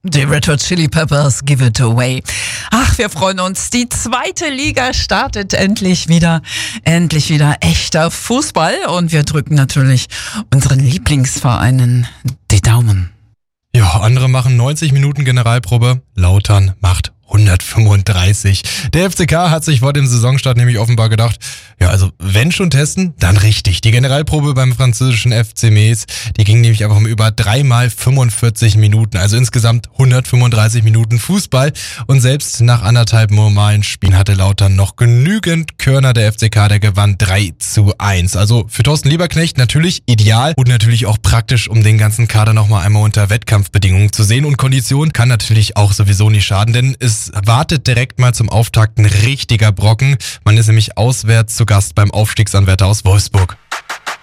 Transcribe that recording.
Die Red Hot Chili Peppers, Give It Away. Ach, wir freuen uns. Die zweite Liga startet endlich wieder. Endlich wieder echter Fußball. Und wir drücken natürlich unseren Lieblingsvereinen die Daumen. Ja, andere machen 90 Minuten Generalprobe. Lautern macht 135. Der FCK hat sich vor dem Saisonstart nämlich offenbar gedacht, ja, also wenn schon testen, dann richtig. Die Generalprobe beim französischen FC Metz, die ging nämlich einfach um über 3 mal 45 Minuten, also insgesamt 135 Minuten Fußball. Und selbst nach anderthalb normalen Spielen hatte Lautern noch genügend Körner. Der FCK, der gewann 3:1. Also für Thorsten Lieberknecht natürlich ideal und natürlich auch praktisch, um den ganzen Kader nochmal einmal unter Wettkampfbedingungen zu sehen. Und Kondition kann natürlich auch sowieso nicht schaden, denn es wartet direkt mal zum Auftakt ein richtiger Brocken. Man ist nämlich auswärts zu Gast beim Aufstiegsanwärter aus Wolfsburg.